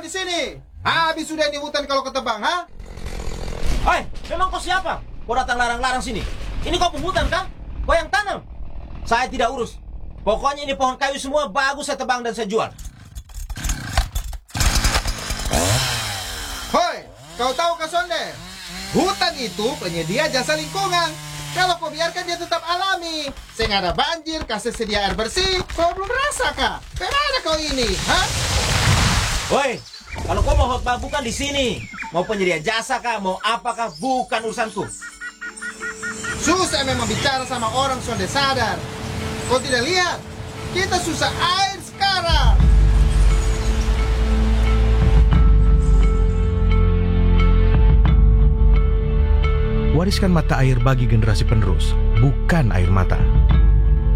di sini. Habis sudah ini hutan kalau ketebang, ha? Hai, memang kau siapa? Kau datang larang-larang sini. Ini kau penghutan kan? Kau yang tanam. Saya tidak urus. Pokoknya ini pohon kayu semua bagus saya tebang dan saya jual. Hoi, kau tahu Kak Sonde? Hutan itu penyedia jasa lingkungan. Kalau kau biarkan dia tetap alami, sehingga ada banjir, kasih sedia air bersih, kau belum rasa, Kak? Kemana kau ini, ha? Woi, kalau kau mau khotbah bukan di sini. Mau penyedia jasa kah, mau apakah, bukan urusanku. Susah memang bicara sama orang Sonde sadar. Kau tidak lihat? Kita susah air sekarang. Wariskan mata air bagi generasi penerus, bukan air mata.